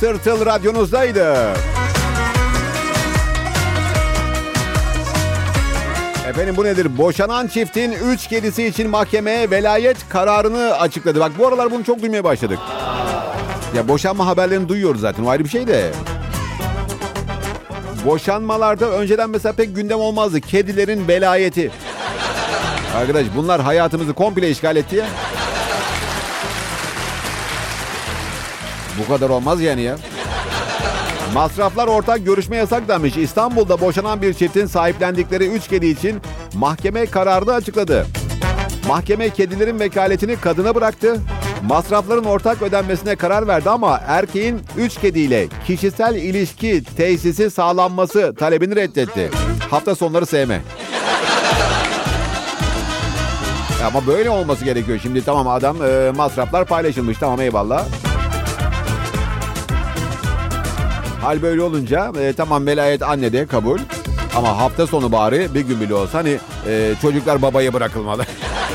Tırtıl radyonuzdaydı. Efendim bu nedir? Boşanan çiftin 3 kedisi için mahkemeye velayet kararını açıkladı. Bak bu aralar bunu çok duymaya başladık. Ya boşanma haberlerini duyuyoruz zaten, o ayrı bir şey de. Boşanmalarda önceden mesela pek gündem olmazdı. Kedilerin velayeti. Arkadaş bunlar hayatımızı komple işgal etti ya. Bu kadar olmaz yani ya. Masraflar ortak, görüşme yasaklanmış. İstanbul'da boşanan bir çiftin sahiplendikleri 3 kedi için mahkeme kararını açıkladı. Mahkeme kedilerin vekaletini kadına bıraktı. Masrafların ortak ödenmesine karar verdi ama erkeğin 3 kediyle kişisel ilişki tesisi sağlanması talebini reddetti. Hafta sonları sevme. Ama böyle olması gerekiyor. Şimdi tamam adam masraflar paylaşılmış, tamam eyvallah. Hal böyle olunca tamam velayet annede kabul. Ama hafta sonu bari bir gün bile olsa hani çocuklar babaya bırakılmalı.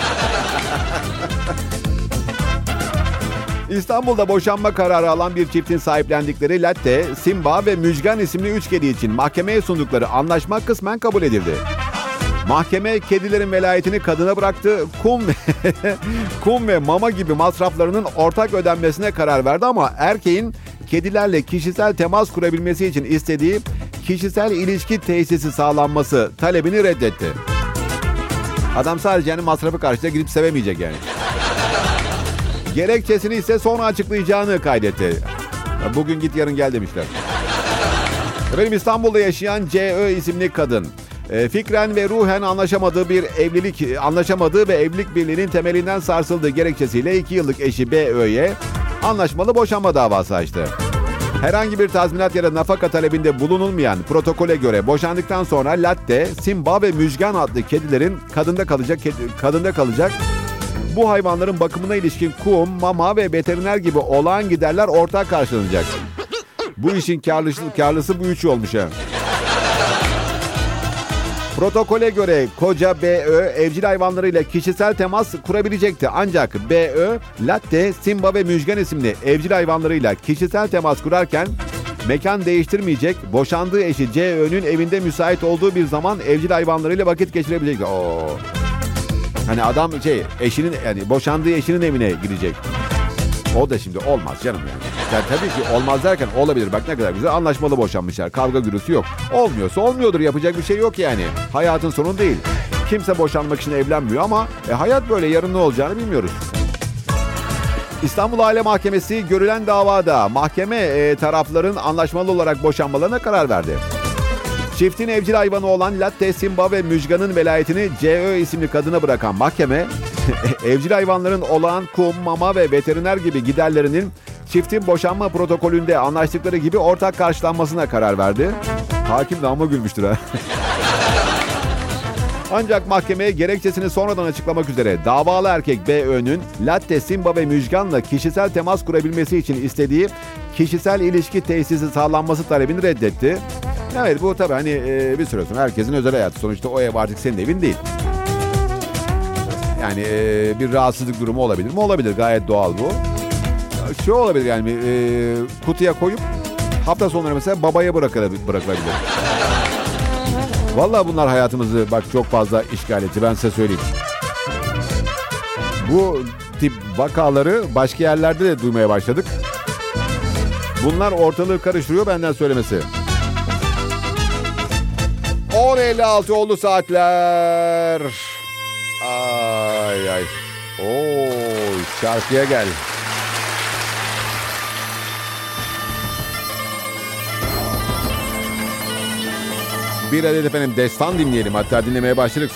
İstanbul'da boşanma kararı alan bir çiftin sahiplendikleri Latte, Simba ve Müjgan isimli 3 kedi için mahkemeye sundukları anlaşma kısmen kabul edildi. Mahkeme kedilerin velayetini kadına bıraktı. Kum ve mama gibi masraflarının ortak ödenmesine karar verdi ama erkeğin kedilerle kişisel temas kurabilmesi için istediği kişisel ilişki tesisi sağlanması talebini reddetti. Adam sadece yani masrafı karşısında gidip sevemeyecek yani. Gerekçesini ise sonra açıklayacağını kaydetti. Bugün git yarın gel demişler. Efendim İstanbul'da yaşayan C.Ö. isimli kadın fikren ve ruhen anlaşamadığı ve evlilik birliğinin temelinden sarsıldığı gerekçesiyle 2 yıllık eşi B.Ö.'ye anlaşmalı boşanma davası açtı. Herhangi bir tazminat ya da nafaka talebinde bulunulmayan protokole göre boşandıktan sonra Latte, Simba ve Müjgan adlı kedilerin kadında kalacak. Bu hayvanların bakımına ilişkin kum, mama ve veteriner gibi olağan giderler ortak karşılanacak. Bu işin karlısı bu üçü olmuş ha. Protokole göre koca B.Ö. evcil hayvanlarıyla kişisel temas kurabilecekti. Ancak B.Ö. Latte, Simba ve Müjgan isimli evcil hayvanlarıyla kişisel temas kurarken mekan değiştirmeyecek, boşandığı eşi C.Ö.'nün evinde müsait olduğu bir zaman evcil hayvanlarıyla vakit geçirebilecekti. Hani adam boşandığı eşinin evine gidecek. O da şimdi olmaz canım yani. Yani tabii ki olmaz derken olabilir. Bak ne kadar güzel anlaşmalı boşanmışlar. Kavga gürültüsü yok. Olmuyorsa olmuyordur. Yapacak bir şey yok yani. Hayatın sonu değil. Kimse boşanmak için evlenmiyor ama hayat böyle, yarın ne olacağını bilmiyoruz. İstanbul Aile Mahkemesi görülen davada mahkeme tarafların anlaşmalı olarak boşanmalarına karar verdi. Çiftin evcil hayvanı olan Latte, Simba ve Müjgan'ın velayetini C.Ö. isimli kadına bırakan mahkeme, evcil hayvanların olağan kum, mama ve veteriner gibi giderlerinin çiftin boşanma protokolünde anlaştıkları gibi ortak karşılanmasına karar verdi. Hakim de amma gülmüştür ha. Ancak mahkemeye gerekçesini sonradan açıklamak üzere davalı erkek B.Ö.'nün Latte, Simba ve Müjgan'la kişisel temas kurabilmesi için istediği kişisel ilişki tesisi sağlanması talebini reddetti. Evet bu tabii hani bir süre sonra herkesin özel hayatı. Sonuçta o ev artık senin evin değil. Yani bir rahatsızlık durumu olabilir mi? Olabilir, gayet doğal bu. Şu olabilir yani kutuya koyup hafta sonları mesela babaya bırakılabilir. Vallahi bunlar hayatımızı bak çok fazla işgal etti, ben size söyleyeyim. Bu tip vakaları başka yerlerde de duymaya başladık. Bunlar ortalığı karıştırıyor, benden söylemesi. 10.56 oldu saatler. Ay. Şarkıya gel. Bir adet efendim destan dinleyelim. Hatta dinlemeye başladık.